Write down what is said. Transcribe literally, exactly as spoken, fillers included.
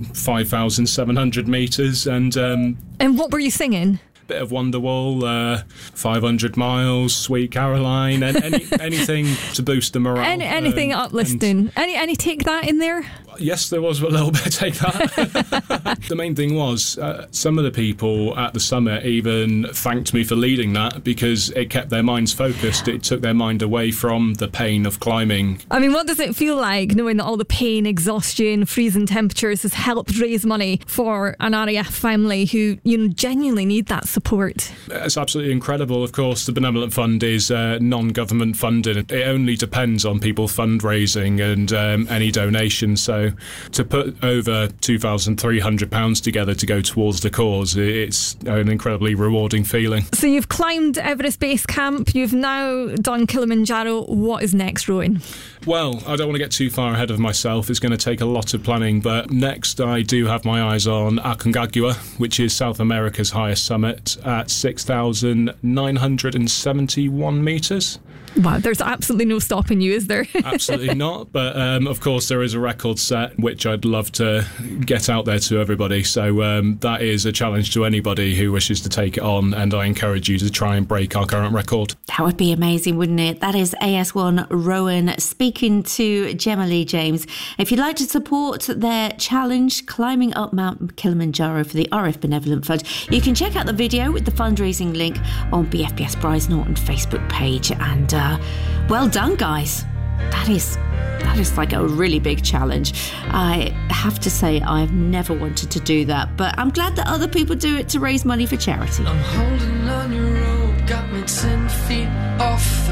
five thousand seven hundred metres. And, um, and what were you singing? Bit of Wonderwall, uh, five hundred miles, Sweet Caroline, and any, anything to boost the morale. Any, anything um, uplifting. Any any take that in there? Yes, there was a little bit of take that. The main thing was uh, some of the people at the summit even thanked me for leading that because it kept their minds focused. It took their mind away from the pain of climbing. I mean, what does it feel like knowing that all the pain, exhaustion, freezing temperatures has helped raise money for an R A F family who, you know, genuinely need that support? It's absolutely incredible. Of course, the Benevolent Fund is uh, non-government funded. It only depends on people fundraising and um, any donations. So to put over two thousand three hundred pounds together to go towards the cause, it's an incredibly rewarding feeling. So you've climbed Everest Base Camp, you've now done Kilimanjaro. What is next, Rowan? Well, I don't want to get too far ahead of myself. It's going to take a lot of planning, but next I do have my eyes on Aconcagua, which is South America's highest summit at six thousand nine hundred seventy-one metres. Wow, there's absolutely no stopping you, is there? Absolutely not. But um, of course, there is a record set, which I'd love to get out there to everybody. So um, that is a challenge to anybody who wishes to take it on. And I encourage you to try and break our current record. That would be amazing, wouldn't it? That is A S one Rowan speaking to Gemma Lee James. If you'd like to support their challenge, climbing up Mount Kilimanjaro for the R A F Benevolent Fund, you can check out the video with the fundraising link on B F B S Bryce Norton Facebook page. And uh, well done, guys. That is that is like a really big challenge. I have to say I've never wanted to do that, but I'm glad that other people do it to raise money for charity. I'm holding on your rope, got me ten feet off